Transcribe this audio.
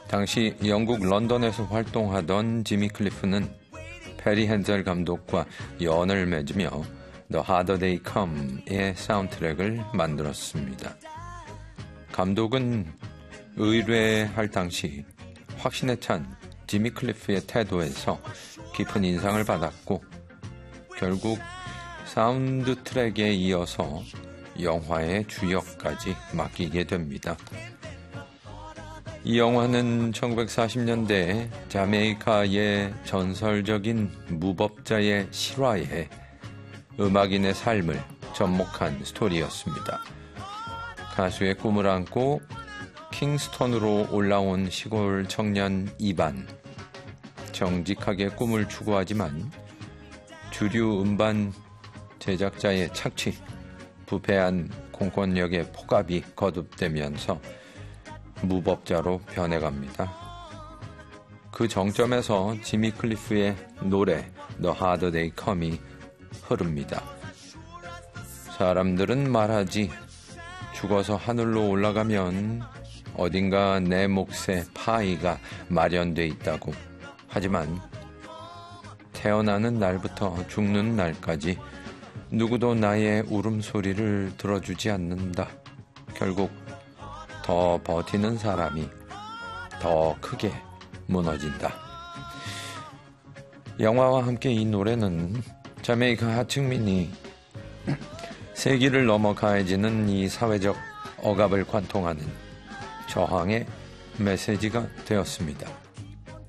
당시 영국 런던에서 활동하던 지미 클리프는 페리 헨젤 감독과 연을 맺으며 The Harder They Come의 사운드트랙을 만들었습니다. 감독은 의뢰할 당시 확신에 찬 지미 클리프의 태도에서 깊은 인상을 받았고 결국 사운드 트랙에 이어서 영화의 주역까지 맡기게 됩니다. 이 영화는 1940년대 자메이카의 전설적인 무법자의 실화에 음악인의 삶을 접목한 스토리였습니다. 가수의 꿈을 안고 킹스턴으로 올라온 시골 청년 이반. 정직하게 꿈을 추구하지만 주류 음반 제작자의 착취, 부패한 공권력의 폭압이 거듭되면서 무법자로 변해갑니다. 그 정점에서 지미 클리프의 노래 The Harder They Come이 흐릅니다. 사람들은 말하지 죽어서 하늘로 올라가면 어딘가 내 몫의 파이가 마련돼 있다고. 하지만 태어나는 날부터 죽는 날까지 누구도 나의 울음소리를 들어주지 않는다. 결국 더 버티는 사람이 더 크게 무너진다. 영화와 함께 이 노래는 자메이카 하층민이 세기를 넘어 가해지는 이 사회적 억압을 관통하는 저항의 메시지가 되었습니다.